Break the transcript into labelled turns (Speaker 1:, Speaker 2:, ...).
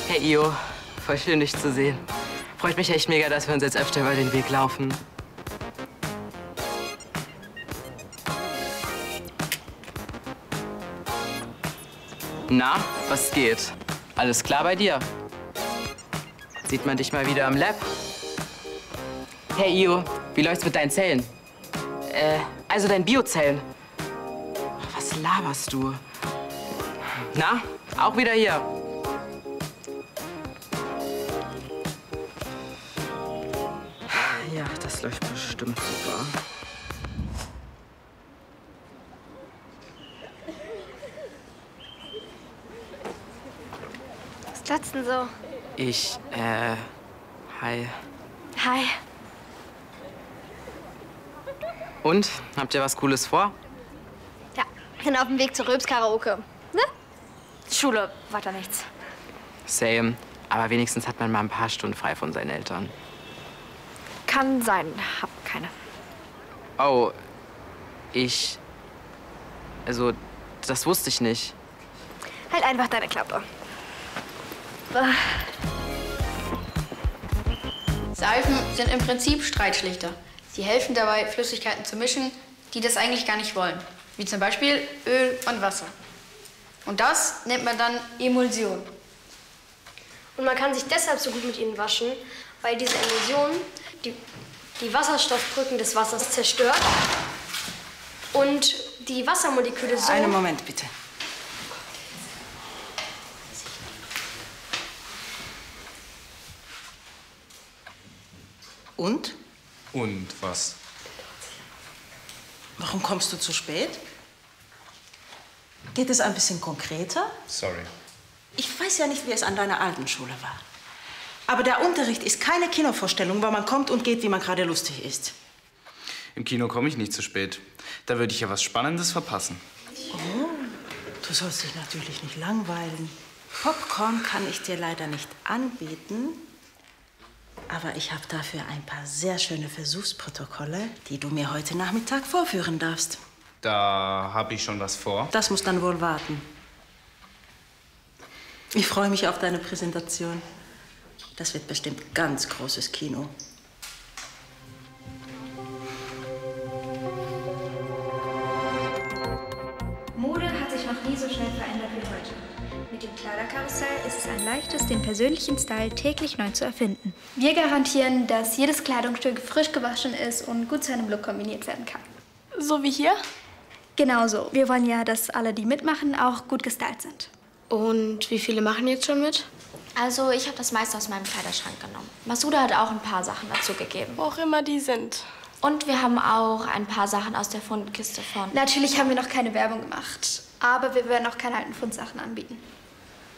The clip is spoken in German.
Speaker 1: Hey Io, voll schön, dich zu sehen. Freut mich echt mega, dass wir uns jetzt öfter über den Weg laufen. Na, was geht? Alles klar bei dir? Sieht man dich mal wieder am Lab? Hey Io, wie läuft's mit deinen Zellen? Also deinen Biozellen. Was laberst du? Na, auch wieder hier. Ja, das läuft bestimmt super.
Speaker 2: Was glaubst du denn so?
Speaker 1: Hi.
Speaker 2: Hi.
Speaker 1: Und? Habt ihr was Cooles vor?
Speaker 2: Ja, bin auf dem Weg zur Röps-Karaoke. Ne? Schule, weiter nichts.
Speaker 1: Same. Aber wenigstens hat man mal ein paar Stunden frei von seinen Eltern.
Speaker 2: Kann sein, hab keine.
Speaker 1: Oh, Also, das wusste ich nicht.
Speaker 2: Halt einfach deine Klappe.
Speaker 3: Seifen sind im Prinzip Streitschlichter. Sie helfen dabei, Flüssigkeiten zu mischen, die das eigentlich gar nicht wollen. Wie zum Beispiel Öl und Wasser. Und das nennt man dann Emulsion.
Speaker 2: Und man kann sich deshalb so gut mit ihnen waschen, weil diese Emulsion die Wasserstoffbrücken des Wassers zerstört und die Wassermoleküle so...
Speaker 4: Einen Moment, bitte. Und?
Speaker 5: Und was?
Speaker 4: Warum kommst du zu spät? Geht es ein bisschen konkreter?
Speaker 5: Sorry.
Speaker 4: Ich weiß ja nicht, wie es an deiner alten Schule war. Aber der Unterricht ist keine Kinovorstellung, wo man kommt und geht, wie man gerade lustig ist.
Speaker 5: Im Kino komme ich nicht zu spät. Da würde ich ja was Spannendes verpassen.
Speaker 4: Oh, du sollst dich natürlich nicht langweilen. Popcorn kann ich dir leider nicht anbieten. Aber ich habe dafür ein paar sehr schöne Versuchsprotokolle, die du mir heute Nachmittag vorführen darfst.
Speaker 5: Da habe ich schon was vor.
Speaker 4: Das muss dann wohl warten. Ich freue mich auf deine Präsentation. Das wird bestimmt ganz großes Kino.
Speaker 6: Mode hat sich noch nie so schnell verändert wie heute. Mit dem Kleiderkarussell ist es ein leichtes, den persönlichen Style täglich neu zu erfinden. Wir garantieren, dass jedes Kleidungsstück frisch gewaschen ist und gut zu einem Look kombiniert werden kann.
Speaker 7: So wie hier?
Speaker 6: Genau so. Wir wollen ja, dass alle, die mitmachen, auch gut gestylt sind.
Speaker 7: Und wie viele machen jetzt schon mit?
Speaker 8: Also, ich habe das meiste aus meinem Kleiderschrank genommen. Masuda hat auch ein paar Sachen dazu gegeben.
Speaker 7: Wo auch immer die sind.
Speaker 8: Und wir haben auch ein paar Sachen aus der Fundkiste von...
Speaker 6: Natürlich haben wir noch keine Werbung gemacht, aber wir werden auch keine alten Fundsachen anbieten.